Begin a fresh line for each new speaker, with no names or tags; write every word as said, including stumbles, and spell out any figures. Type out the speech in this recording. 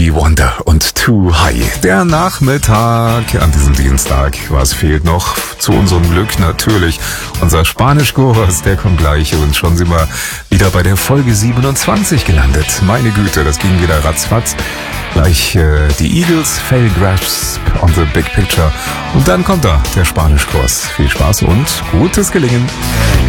Stevie Wonder und Too High. Der Nachmittag an diesem Dienstag. Was fehlt noch? Zu unserem Glück natürlich unser Spanischkurs, der kommt gleich und schon sind wir wieder bei der Folge siebenundzwanzig gelandet. Meine Güte, das ging wieder ratzfatz. Gleich äh, die Eagles, Fail Grasp on the Big Picture und dann kommt da der Spanischkurs. Viel Spaß und gutes Gelingen.